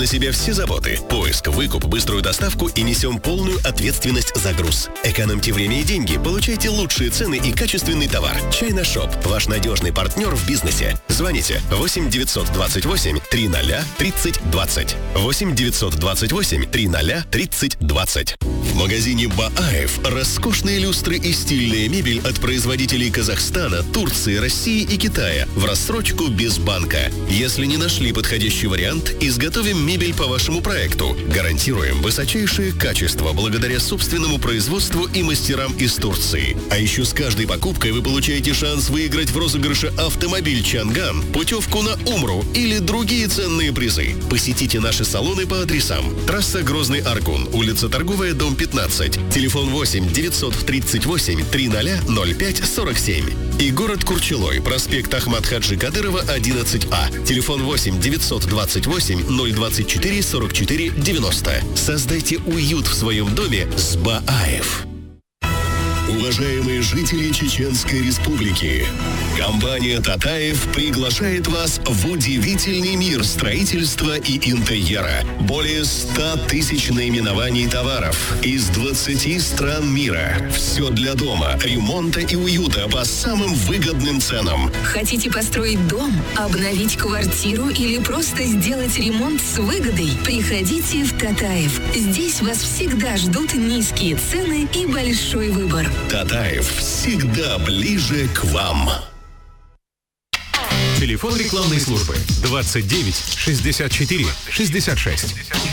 на себя все заботы. Поиск, выкуп, быструю доставку и несем полную ответственность за груз. Экономьте время и деньги, получайте лучшие цены и качественный товар. China Shop – ваш надежный партнер в бизнесе. Звоните 8 928 300 30 20. 8 928 300 30 20. В магазине Бааев роскошные люстры и стильная мебель от производителей Казахстана, Турции, России и Китая в рассрочку без банка. Если не нашли подходящий вариант, изготовим мебель по вашему проекту. Гарантируем высочайшее качество благодаря собственному производству и мастерам из Турции. А еще с каждой покупкой вы получаете шанс выиграть в розыгрыше автомобиль Чанган, путевку на Умру или другие ценные призы. Посетите наши салоны по адресам: трасса Грозный-Аргун, улица Торговая, дом 15, телефон 8 938 300 05 47 и город Курчелой, проспект Ахмад Хаджи Кадырова, 11А, телефон 8 928 024 44 90. Создайте уют в своем доме с Бааев. Уважаемые жители Чеченской Республики, компания «Татаев» приглашает вас в удивительный мир строительства и интерьера. Более 100 тысяч наименований товаров из 20 стран мира. Все для дома, ремонта и уюта по самым выгодным ценам. Хотите построить дом, обновить квартиру или просто сделать ремонт с выгодой? Приходите в «Татаев». Здесь вас всегда ждут низкие цены и большой выбор. «Татаев» всегда ближе к вам. Телефон рекламной службы 29 64 66.